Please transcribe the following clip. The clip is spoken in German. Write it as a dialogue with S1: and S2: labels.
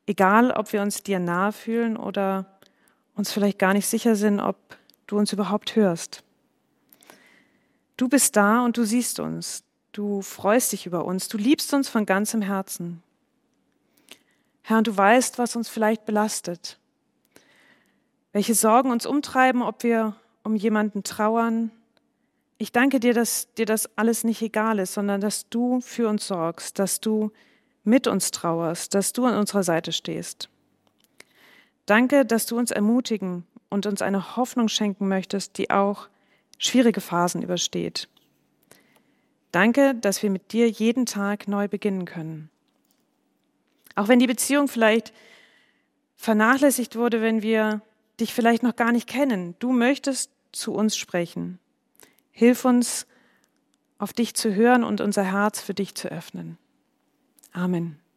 S1: egal ob wir uns dir nahe fühlen oder uns vielleicht gar nicht sicher sind, ob du uns überhaupt hörst. Du bist da und du siehst uns. Du freust dich über uns. Du liebst uns von ganzem Herzen. Herr, und du weißt, was uns vielleicht belastet. Welche Sorgen uns umtreiben, ob wir um jemanden trauern. Ich danke dir, dass dir das alles nicht egal ist, sondern dass du für uns sorgst, dass du mit uns trauerst, dass du an unserer Seite stehst. Danke, dass du uns ermutigen und uns eine Hoffnung schenken möchtest, die auch schwierige Phasen übersteht. Danke, dass wir mit dir jeden Tag neu beginnen können. Auch wenn die Beziehung vielleicht vernachlässigt wurde, wenn wir dich vielleicht noch gar nicht kennen, du möchtest zu uns sprechen. Hilf uns, auf dich zu hören und unser Herz für dich zu öffnen. Amen.